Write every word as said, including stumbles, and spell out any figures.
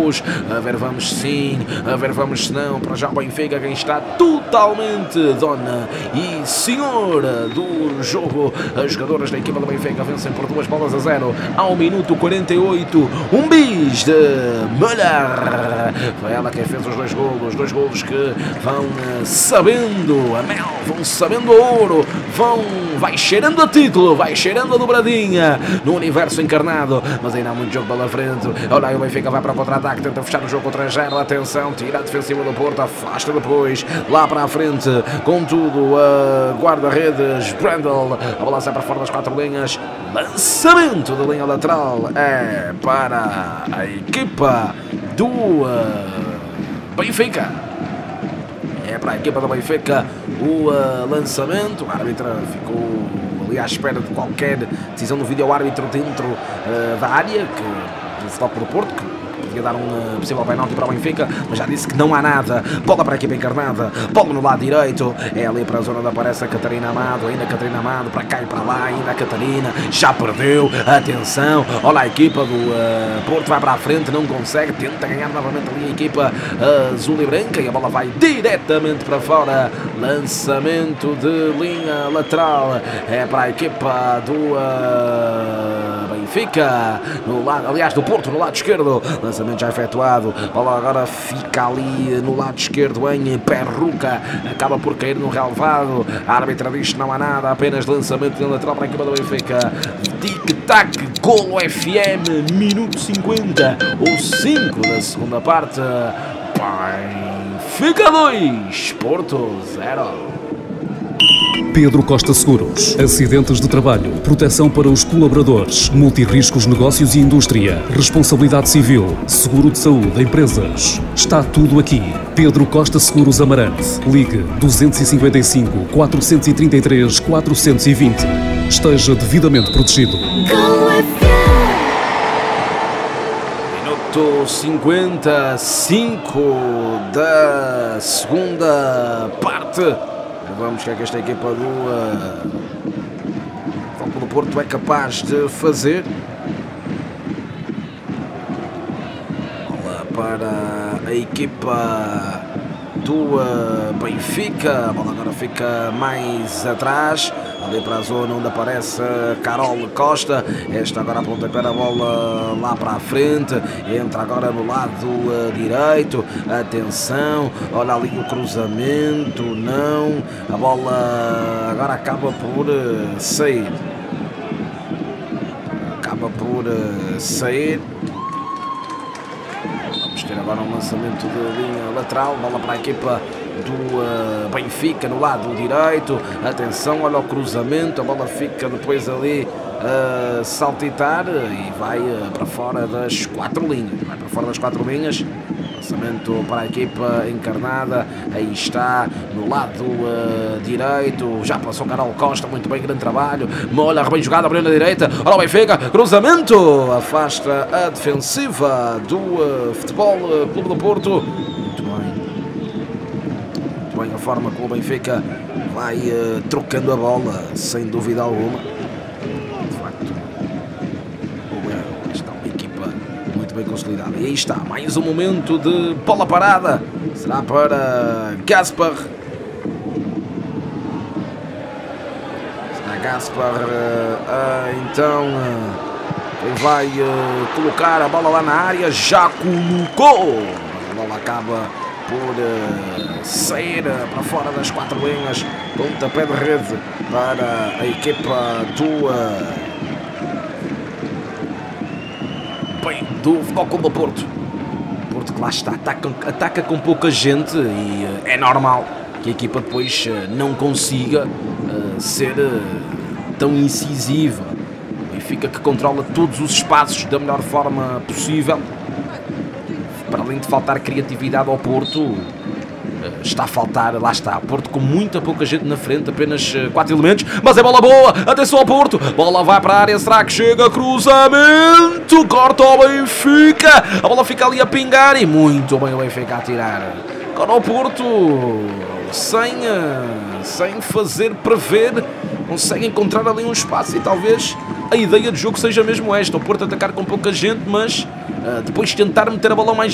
vamos, a ver vamos sim, a ver vamos se não. Para já o Benfica, quem está totalmente dona e senhora do jogo. As jogadoras da equipa do Benfica vencem por duas bolas a zero ao minuto quarenta e oito. Um bis de Müller. Foi ela quem fez os dois golos, dois golos que vão sabendo a mel, vão sabendo a ouro, vão, vai cheirando a título, vai cheirando a dobradinha no universo encarnado, mas ainda há muito jogo pela frente. Olha aí, o Benfica vai para o contra-ataque, tenta fechar o jogo contra a Gera, atenção, tira a defensiva do Porto, afasta depois, lá para a frente, contudo, a guarda-redes, Brandel, a bola sai para fora das quatro linhas, lançamento da linha lateral, é para a equipa do uh, Benfica. É para a equipa do Benfica o uh, lançamento. O árbitro ficou ali à espera de qualquer decisão do vídeo-árbitro dentro uh, da área que, do Futebol do Porto, que podia dar um uh, possível penalti para o Benfica, mas já disse que não há nada. Bola para a equipa encarnada, bola no lado direito, é ali para a zona onde aparece a Catarina Amado, ainda a Catarina Amado, para cá e para lá, ainda a Catarina, já perdeu, atenção, olha a equipa do uh, Porto, vai para a frente, não consegue, tenta ganhar novamente ali a equipa uh, azul e branca, e a bola vai diretamente para fora, lançamento de linha lateral, é para a equipa do uh, Benfica, no lado, aliás do Porto, no lado esquerdo, lançamento já efetuado, bola agora fica ali no lado esquerdo em Perruca, acaba por cair no relevado, a árbitra diz que não há nada, apenas lançamento de lateral para a equipa do Benfica. Tic-tac, Golo F M, minuto cinquenta, ou cinco da segunda parte. Benfica dois, Porto zero. Pedro Costa Seguros. Acidentes de trabalho, proteção para os colaboradores, multirriscos, negócios e indústria, responsabilidade civil, seguro de saúde, empresas. Está tudo aqui. Pedro Costa Seguros Amarante. Ligue dois cinco cinco, quatro três três, quatro dois zero. Esteja devidamente protegido. Minuto cinquenta e cinco da segunda parte. Vamos ver o que esta equipa do uh, Futebol do Porto é capaz de fazer. Bola para a equipa do uh, Benfica. A bola agora fica mais atrás, ali para a zona onde aparece Carol Costa. Esta agora aponta para a bola lá para a frente, entra agora no lado uh, direito, atenção, olha ali o cruzamento, não, a bola agora acaba por uh, sair, acaba por uh, sair. Vamos ter agora um lançamento de linha lateral, bola para a equipa do uh, Benfica no lado direito, atenção, olha o cruzamento, a bola fica depois ali a uh, saltitar e vai uh, para fora das quatro linhas, vai para fora das quatro linhas, lançamento para a equipa encarnada, aí está, no lado uh, direito, já passou Carol Costa, muito bem, grande trabalho, olha, bem jogada, abriu na direita, olha o Benfica, cruzamento, afasta a defensiva do uh, Futebol uh, Clube do Porto. Bem, a forma como o Benfica vai uh, trocando a bola, sem dúvida alguma. De facto, está uma equipa muito bem consolidada. E aí está, mais um momento de bola parada. Será para Gaspar. Será Gaspar, uh, uh, então, uh, quem vai uh, colocar a bola lá na área, já colocou. A bola acaba por uh, sair uh, para fora das quatro linhas, pontapé de rede para a equipa do uh, bem, do Futebol Clube do Porto. Porto que lá está, ataca, ataca com pouca gente e uh, é normal que a equipa depois uh, não consiga uh, ser uh, tão incisiva. O Benfica que controla todos os espaços da melhor forma possível. Para além de faltar criatividade ao Porto, está a faltar, lá está, Porto com muita pouca gente na frente, apenas quatro elementos, mas é bola boa, atenção ao Porto, bola vai para a área, será que chega, cruzamento, corta o Benfica, a bola fica ali a pingar e muito bem o Benfica a tirar. Agora o Porto, sem, sem fazer prever, consegue encontrar ali um espaço e talvez a ideia de jogo seja mesmo esta, o Porto atacar com pouca gente, mas uh, depois tentar meter a bola mais